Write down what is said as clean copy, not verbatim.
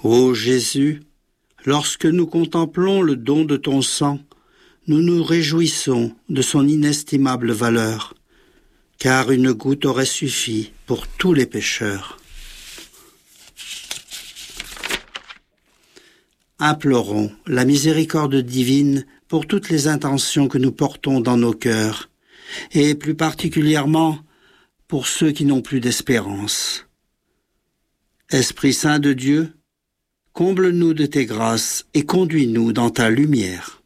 Ô Jésus, lorsque nous contemplons le don de ton sang, nous nous réjouissons de son inestimable valeur, car une goutte aurait suffi pour tous les pécheurs. Implorons la miséricorde divine pour toutes les intentions que nous portons dans nos cœurs, et plus particulièrement pour ceux qui n'ont plus d'espérance. Esprit Saint de Dieu, comble-nous de tes grâces et conduis-nous dans ta lumière.